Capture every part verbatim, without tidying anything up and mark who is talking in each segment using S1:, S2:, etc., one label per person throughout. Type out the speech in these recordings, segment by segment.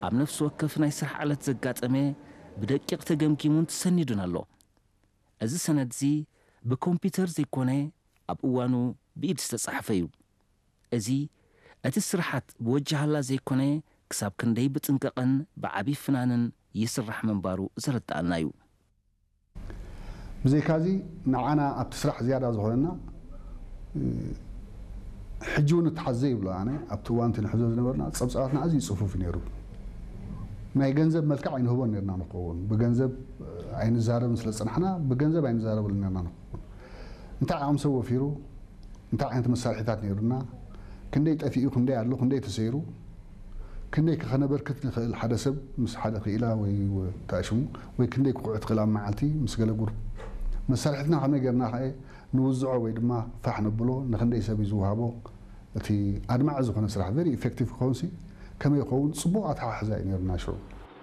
S1: ኣብ ነፍሲ ወከፍ ናይ ስራሕ ዓለት ዘጋጠመ ብደቂቕ ተገምጊሙን ተሰኒዱን ኣሎ እዚ ሰነድ እዚ ብኮምፒውተር ዘይኮነ ኣብ እዋኑ ብኢድ ዝተጻሕፈ እዩ እዚ እቲ ስራሓት ብወጃህላ ዘይኮነ ክሳብ ክንደይ ብጥንቀቕን ብዓቢ ፍናንን ይስራሕ መንባሩ ዘረዳእና እዩ
S2: ብዘይካዚ ንዓና ኣብቲ ስራሕ ዝያዳ ዝኾነና ሕጂውን እትሓዘ ይብሎ ኣነ ኣብቲ እዋን ትንሕዞ ዝነበርና ፀብፃባትና ኣዝዩ ፅፉፍ ነይሩ ናይ ገንዘብ መልክዕ ኣይንህቦን ነርና ንኸውን ብገንዘብ ኣይንዛረብን ስለ ፀናሕና ብገንዘብ ኣይንዛረብን ነርና ንኸውን እንታይ ዓቕም ሰብ ወፊሩ እንታይ ዓይነት መሳርሒታት ነይሩና ክንደይ ጠፊኡ ክንደይ ኣሎ ክንደይ ተሰይሩ ክንደይ ክኸነበርክት ንኽእል ሓደ ሰብ ምስ ሓደ ክኢላ ወይ ተኣሽሙ ወይ ክንደይ ክቁዕ ትኽእል ኣብ መዓልቲ ምስ ገለ ጉር መሳርሒትና ከመይ ጌርና ኸ ንውዝዖ ወይ ድማ ፋሕ ነብሎ ንክንደይ ሰብ እዩ ዝውሃቦ እቲ ኣድማዕ ዝኾነ ስራሕ ቨሪ ኢፌክቲቭ ክኾንሲ ከመይ ይኸውን ፅቡቕ ኣተሓሕዛ እዩ ነርና ሽዑ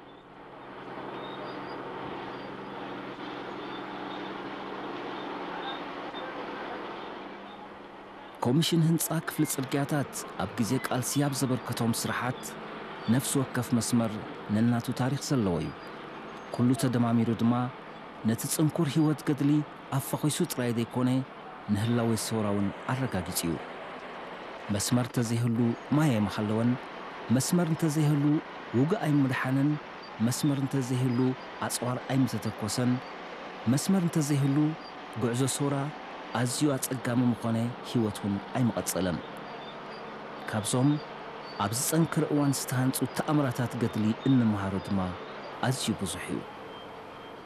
S1: ኮሚሽን ህንፃ ክፍሊ ጽርግያታት ኣብ ግዜ ቃልሲ ኣብ ዘበርከቶም ስራሓት ነፍሲ ወከፍ መስመር ነናቱ ታሪክ ዘለዎ እዩ ኩሉ ተደማሚሩ ድማ ነቲ ጽንኩር ህይወት ገድሊ ኣፋኺሱ ጥራይ ዘይኮነ ንህላወ ሰውራውን ኣረጋጊጽ እዩ መስመር ተዘይህሉ ማየ መኸለወን መስመር እንተዘይህሉ ውግእ ኣይምድሓንን መስመር እንተዘይህሉ ኣጽዋር ኣይምተተኮሰን መስመር እንተዘይህሉ ጉዕዞ ሰውራ ኣዝዩ ኣጸጋሚ ምኾነ ህይወቱን ኣይመቐጸለን ካብዞም ኣብ ዝጸንክር እዋን ዝተሃንጹ ተኣምራታት ገድሊ እንመሃሮ ድማ ኣዝዩ ብዙሕ እዩ